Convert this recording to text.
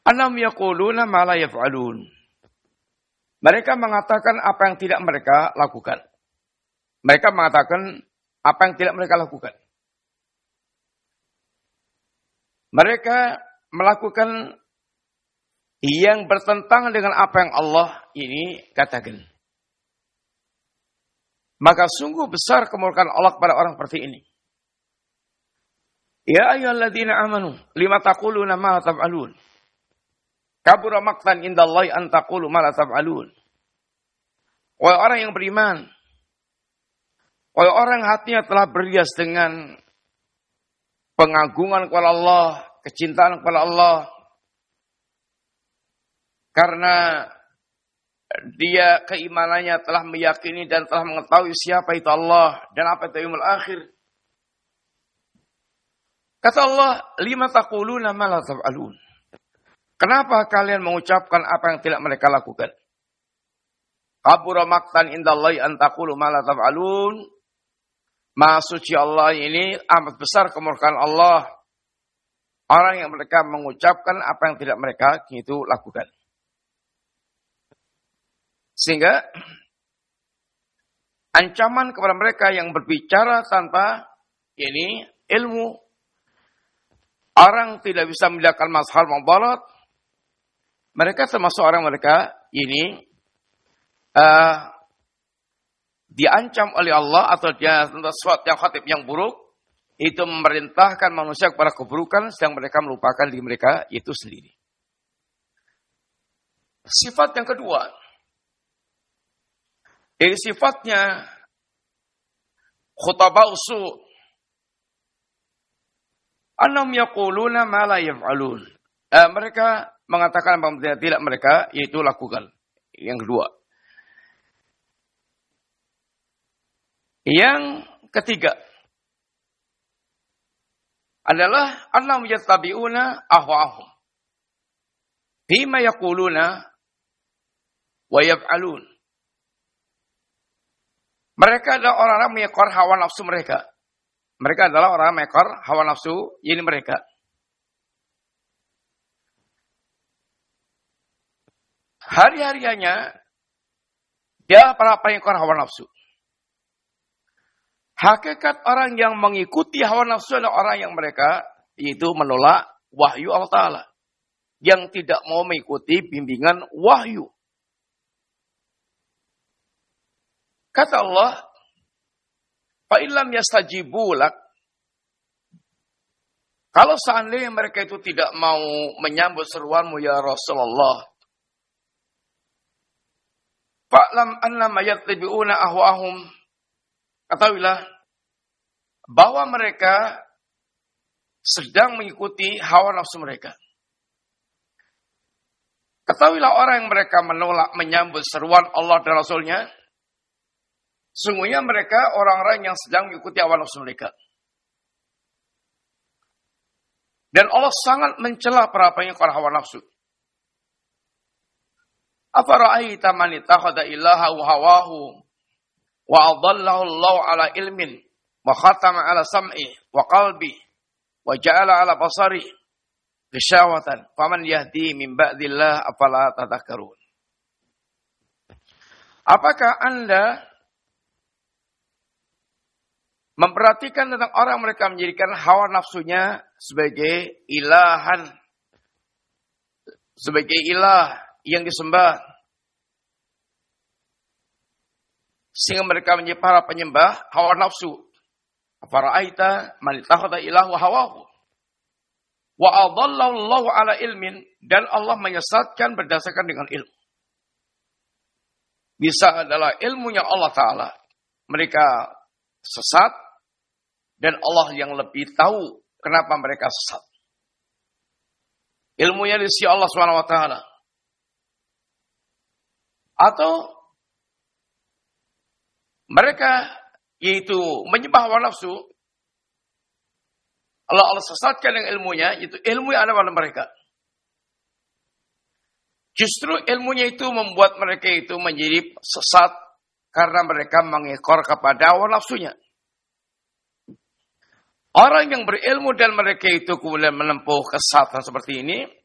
Annahum yaquluna ma la yaf'alun. Mereka mengatakan apa yang tidak mereka lakukan. Mereka mengatakan apa yang tidak mereka lakukan. Mereka melakukan yang bertentangan dengan apa yang Allah ini katakan. Maka sungguh besar kemurkaan Allah kepada orang seperti ini. Ya ayyuhalladzina amanu lima taquluna ma la taf'alun. Kabura maqtan indallahi an taqulu ma la taf'alun. Wahai orang yang beriman, wahai orang hatinya telah berhias dengan pengagungan kepada Allah, kecintaan kepada Allah, karena dia keimanannya telah meyakini dan telah mengetahui siapa itu Allah dan apa itu yaumul akhir. Kata Allah, lima taquluna ma la taf'alun. Kenapa kalian mengucapkan apa yang tidak mereka lakukan? Kabura maqtan indallahi an taqulu ma la taf'alun. Maha suci Allah ini amat besar kemurkaan Allah. Orang yang mereka mengucapkan apa yang tidak mereka itu lakukan. Sehingga ancaman kepada mereka yang berbicara tanpa ini ilmu. Orang tidak bisa membedakan mazhar mubalat. Mereka termasuk orang mereka ini diancam oleh Allah atau dia sesuatu yang khatib yang buruk itu memerintahkan manusia kepada keburukan sedang mereka melupakan diri mereka itu sendiri. Sifat yang kedua, ini sifatnya khutabau su'. Annahum yaquluna ma la yaf'alun. Mereka mengatakan apa yang tidak mereka yaitu lakukan. Yang kedua. Yang ketiga adalah annahum yattabi'una ahwa'ahum bima yaquluna wa yaf'alun. Mereka adalah orang-orang mengekor hawa nafsu mereka. Mereka adalah orang mengekor hawa nafsu ini mereka. Hari-harianya dia para pengekor hawa nafsu. Hakikat orang yang mengikuti hawa nafsu adalah orang yang mereka itu menolak wahyu Allah Ta'ala. Yang tidak mau mengikuti bimbingan wahyu. Kata Allah, fa'illam yastajibu lak. Kalau seandainya mereka itu tidak mau menyambut seruanmu ya Rasulullah, fa'lam annama yattabi'una ahwa'ahum. Ketahuilah bahwa mereka sedang mengikuti hawa nafsu mereka. Ketahuilah orang yang mereka menolak menyambut seruan Allah dan Rasulnya, sungguhnya mereka orang-orang yang sedang mengikuti hawa nafsu mereka. Dan Allah sangat mencela para pengikut hawa nafsu. Afara'aita man ittakhadha ilahahu hawahu wa adallahu Allah ala ilmin wa khatama ala sam'i wa qalbi wa ja'ala ala basari ghishawatan faman yahdi min ba'dillah afala tadhakkarun. Apakah Anda memperhatikan tentang orang mereka menjadikan hawa nafsunya sebagai ilahan, sebagai ilah yang disembah, sehingga mereka menjadi para penyembah hawa nafsu. Afara'aita man ittakhadha ilahu hawahu wa adallahu Allahu ala ilmin, dan Allah menyesatkan berdasarkan dengan ilmu. Bisa adalah ilmunya Allah Ta'ala. Mereka sesat dan Allah yang lebih tahu kenapa mereka sesat. Ilmunya di sisi Allah Subhanahu wa taala. Atau mereka yaitu menyembah hawa nafsu, Allah sesatkan dengan ilmunya, itu ilmu yang ada pada mereka. Justru ilmunya itu membuat mereka itu menjadi sesat karena mereka mengekor kepada hawa nafsunya. Orang yang berilmu dan mereka itu kemudian menempuh kesesatan seperti ini,